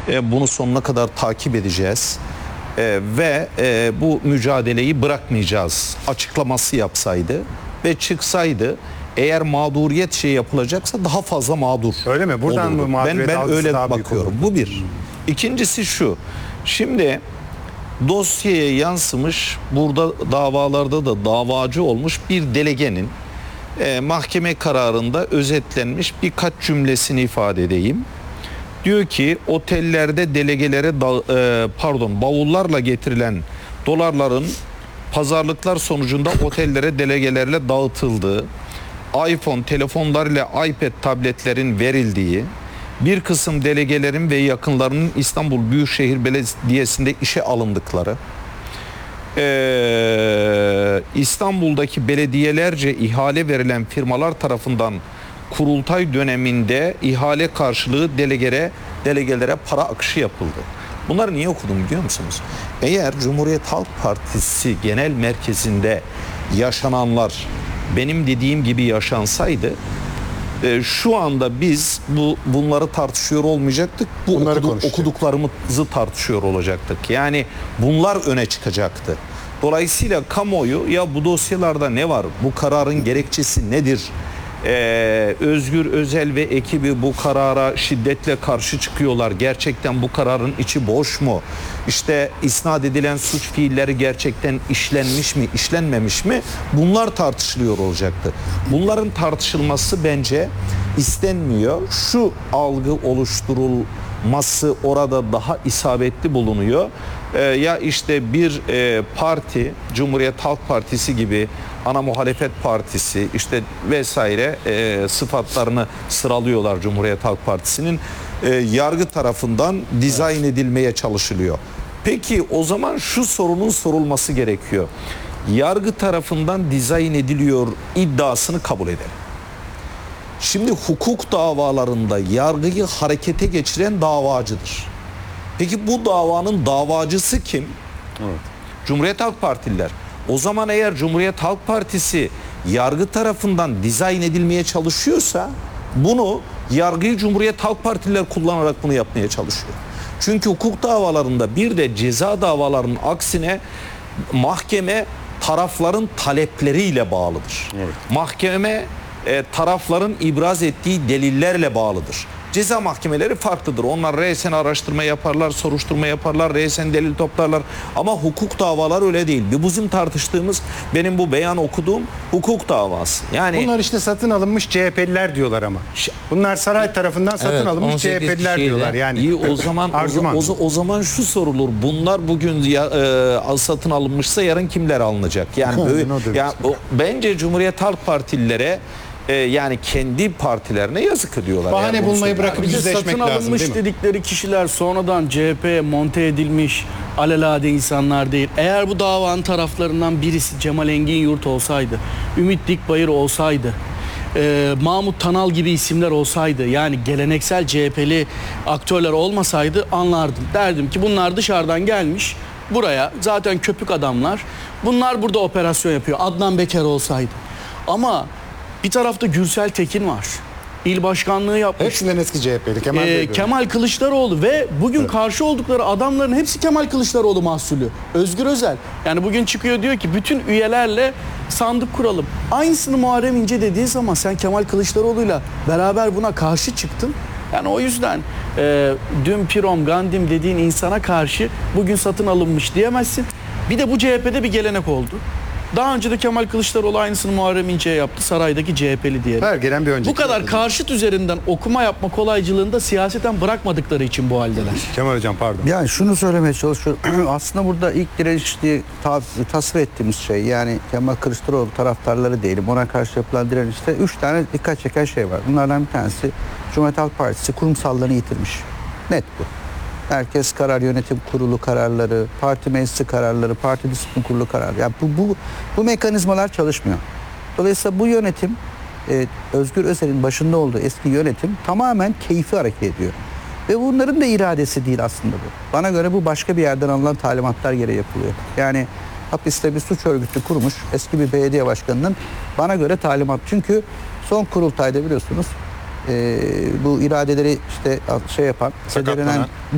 Bunu sonuna kadar takip edeceğiz. Ve bu mücadeleyi bırakmayacağız açıklaması yapsaydı ve çıksaydı, eğer mağduriyet yapılacaksa daha fazla mağdur. Öyle mi? Buradan olurdu. mı mağduriyet Ben öyle daha büyük bakıyorum. olur? Bu bir. İkincisi şu. Şimdi dosyaya yansımış, burada davalarda da davacı olmuş bir delegenin mahkeme kararında özetlenmiş birkaç cümlesini ifade edeyim. Diyor ki otellerde delegelere bavullarla getirilen dolarların pazarlıklar sonucunda otellere delegelerle dağıtıldığı, iPhone telefonlarıyla iPad tabletlerin verildiği, bir kısım delegelerin ve yakınlarının İstanbul Büyükşehir Belediyesi'nde işe alındıkları, İstanbul'daki belediyelerce ihale verilen firmalar tarafından kurultay döneminde ihale karşılığı delegelere para akışı yapıldı. Bunları niye okudum biliyor musunuz? Eğer Cumhuriyet Halk Partisi genel merkezinde yaşananlar benim dediğim gibi yaşansaydı, şu anda biz bunları tartışıyor olmayacaktık. Okuduklarımızı tartışıyor olacaktık. Yani bunlar öne çıkacaktı. Dolayısıyla kamuoyu, ya bu dosyalarda ne var? Bu kararın gerekçesi nedir? Özgür Özel ve ekibi bu karara şiddetle karşı çıkıyorlar. Gerçekten bu kararın içi boş mu? İşte isnat edilen suç fiilleri gerçekten işlenmiş mi, işlenmemiş mi? Bunlar tartışılıyor olacaktı. Bunların tartışılması bence istenmiyor. Şu algı oluşturulması orada daha isabetli bulunuyor. Ya işte bir parti, Cumhuriyet Halk Partisi gibi ana muhalefet partisi işte vesaire sıfatlarını sıralıyorlar Cumhuriyet Halk Partisi'nin, yargı tarafından dizayn edilmeye çalışılıyor. Peki o zaman şu sorunun sorulması gerekiyor. Yargı tarafından dizayn ediliyor iddiasını kabul edelim. Şimdi hukuk davalarında yargıyı harekete geçiren davacıdır. Peki bu davanın davacısı kim? Evet. Cumhuriyet Halk Partililer. O zaman eğer Cumhuriyet Halk Partisi yargı tarafından dizayn edilmeye çalışıyorsa, bunu yargıyı Cumhuriyet Halk Partililer kullanarak bunu yapmaya çalışıyor. Çünkü hukuk davalarında bir de ceza davalarının aksine mahkeme tarafların talepleriyle bağlıdır. Evet. Mahkeme tarafların ibraz ettiği delillerle bağlıdır. Ceza mahkemeleri farklıdır. Onlar resen araştırma yaparlar, soruşturma yaparlar, resen delil toplarlar. Ama hukuk davalar öyle değil. Bizim tartıştığımız, benim bu beyan okuduğum hukuk davası. Yani bunlar işte satın alınmış CHP'liler diyorlar ama. Bunlar saray tarafından satın alınmış CHP'liler diyorlar yani. İyi, o zaman şu sorulur. Bunlar bugün satın alınmışsa yarın kimler alınacak? Yani böyle, bence Cumhuriyet Halk Partililere yani kendi partilerine yazık ediyorlar. Bahane yani bulmayı bırakıp yüzleşmek satın lazım, alınmış değil mi? dedikleri kişiler sonradan CHP'ye monte edilmiş alelade insanlar değil. Eğer bu davanın taraflarından birisi Cemal Engin Yurt olsaydı, Ümit Dikbayır olsaydı, Mahmut Tanal gibi isimler olsaydı, yani geleneksel CHP'li aktörler olmasaydı anlardım. Derdim ki bunlar dışarıdan gelmiş buraya, zaten köpük adamlar. Bunlar burada operasyon yapıyor. Adnan Beker olsaydı. Ama bir tarafta Gürsel Tekin var. İl başkanlığı yapmış. Hepsinden eski CHP'li. Kemal Kılıçdaroğlu ve bugün karşı oldukları adamların hepsi Kemal Kılıçdaroğlu mahsulü. Özgür Özel. Yani bugün çıkıyor diyor ki bütün üyelerle sandık kuralım. Aynısını Muharrem İnce dediği zaman sen Kemal Kılıçdaroğlu'yla beraber buna karşı çıktın. Yani o yüzden dün Pirom, Gandim dediğin insana karşı bugün satın alınmış diyemezsin. Bir de bu CHP'de bir gelenek oldu. Daha önce de Kemal Kılıçdaroğlu aynısını Muharrem İnce'ye yaptı, saraydaki CHP'li diye. Her gelen bir önceki. Bu kadar karşıt üzerinden okuma yapma kolaycılığında siyaseten bırakmadıkları için bu haldeler. Kemal Hocam pardon. Yani şunu söylemeye çalışıyorum. Aslında burada ilk direniş diye tasvir ettiğimiz şey, yani Kemal Kılıçdaroğlu taraftarları değilim. Ona karşı yapılan direnişte 3 tane dikkat çeken şey var. Bunlardan bir tanesi Cumhuriyet Halk Partisi kurumsallığını yitirmiş. Net bu. Herkes karar yönetim kurulu kararları, parti meclisi kararları, parti disiplin kurulu kararları. Yani bu mekanizmalar çalışmıyor. Dolayısıyla bu yönetim, Özgür Özel'in başında olduğu eski yönetim tamamen keyfi hareket ediyor. Ve bunların da iradesi değil aslında bu. Bana göre bu başka bir yerden alınan talimatlar gereği yapılıyor. Yani hapiste bir suç örgütü kurmuş eski bir belediye başkanının bana göre talimat. Çünkü son kurultayda biliyorsunuz bu iradeleri işte yapan,